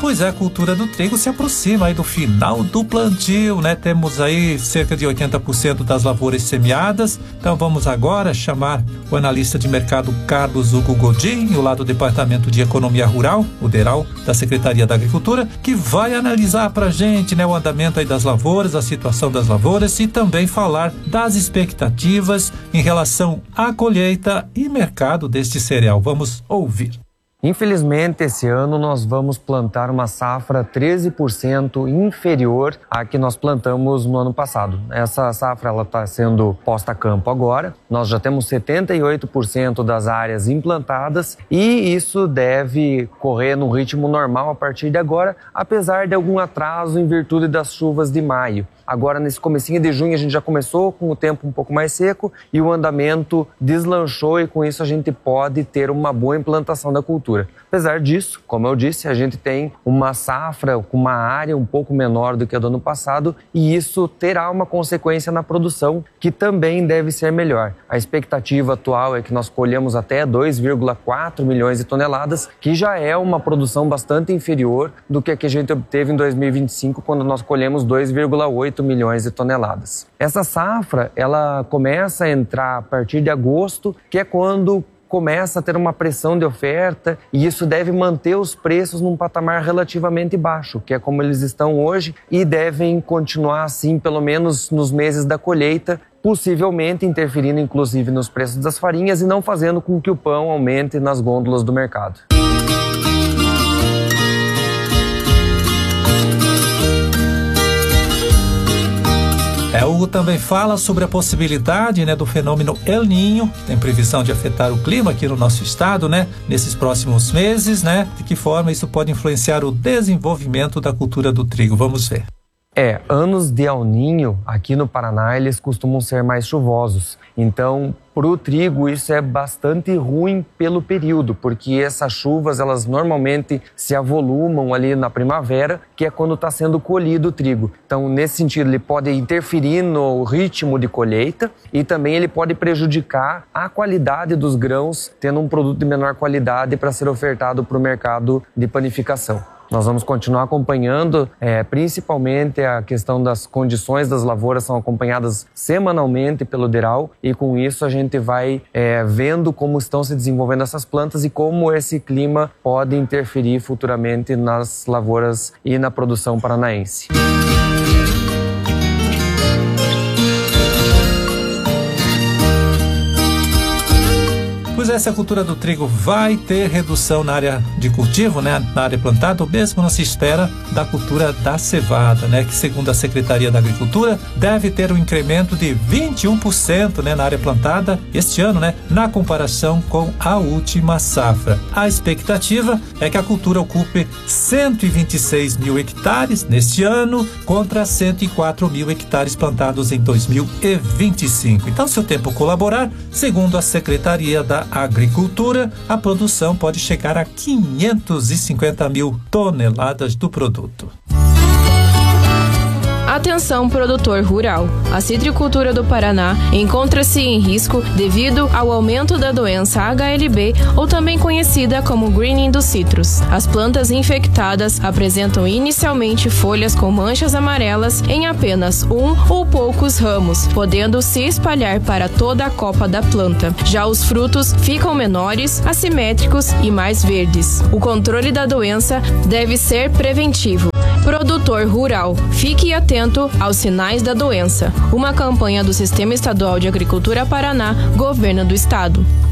Pois é, a cultura do trigo se aproxima aí do final do plantio, né? Temos aí cerca de 80% das lavouras semeadas. Então vamos agora chamar o analista de mercado Carlos Hugo Godinho, lá do Departamento de Economia Rural, o DERAL, da Secretaria da Agricultura, que vai analisar pra gente, né, o andamento aí das lavouras, a situação das lavouras e também falar das expectativas em relação à colheita e mercado deste cereal. Vamos ouvir. Infelizmente, esse ano nós vamos plantar uma safra 13% inferior à que nós plantamos no ano passado. Essa safra está sendo posta a campo agora. Nós já temos 78% das áreas implantadas e isso deve correr no ritmo normal a partir de agora, apesar de algum atraso em virtude das chuvas de maio. Agora, nesse comecinho de junho, a gente já começou com o tempo um pouco mais seco e o andamento deslanchou e com isso a gente pode ter uma boa implantação da cultura. Apesar disso, como eu disse, a gente tem uma safra com uma área um pouco menor do que a do ano passado e isso terá uma consequência na produção que também deve ser melhor. A expectativa atual é que nós colhamos até 2,4 milhões de toneladas, que já é uma produção bastante inferior do que a gente obteve em 2025, quando nós colhemos 2,8 milhões de toneladas. Essa safra, ela começa a entrar a partir de agosto, que é quando começa a ter uma pressão de oferta e isso deve manter os preços num patamar relativamente baixo, que é como eles estão hoje, e devem continuar assim pelo menos nos meses da colheita, possivelmente interferindo inclusive nos preços das farinhas e não fazendo com que o pão aumente nas gôndolas do mercado. O Hugo também fala sobre a possibilidade, né, do fenômeno El Niño, que tem previsão de afetar o clima aqui no nosso estado, né, nesses próximos meses, né? De que forma isso pode influenciar o desenvolvimento da cultura do trigo? Vamos ver. Anos de El Niño aqui no Paraná, eles costumam ser mais chuvosos. Então, para o trigo, isso é bastante ruim pelo período, porque essas chuvas, elas normalmente se avolumam ali na primavera, que é quando está sendo colhido o trigo. Então, nesse sentido, ele pode interferir no ritmo de colheita e também ele pode prejudicar a qualidade dos grãos, tendo um produto de menor qualidade para ser ofertado para o mercado de panificação. Nós vamos continuar acompanhando, principalmente a questão das condições das lavouras são acompanhadas semanalmente pelo DERAL e com isso a gente vai vendo como estão se desenvolvendo essas plantas e como esse clima pode interferir futuramente nas lavouras e na produção paranaense. Pois essa cultura do trigo vai ter redução na área de cultivo, né, na área plantada, ou mesmo não se espera da cultura da cevada, né, que segundo a Secretaria da Agricultura deve ter um incremento de 21%, né, na área plantada este ano, né, na comparação com a última safra. A expectativa é que a cultura ocupe 126 mil hectares neste ano contra 104 mil hectares plantados em 2025. Então, se o tempo colaborar, segundo a Secretaria da Agricultura, a produção pode chegar a 550 mil toneladas do produto. Atenção, produtor rural! A citricultura do Paraná encontra-se em risco devido ao aumento da doença HLB, ou também conhecida como greening dos citros. As plantas infectadas apresentam inicialmente folhas com manchas amarelas em apenas um ou poucos ramos, podendo se espalhar para toda a copa da planta. Já os frutos ficam menores, assimétricos e mais verdes. O controle da doença deve ser preventivo. Produtor rural, fique atento aos sinais da doença. Uma campanha do Sistema Estadual de Agricultura Paraná, Governo do Estado.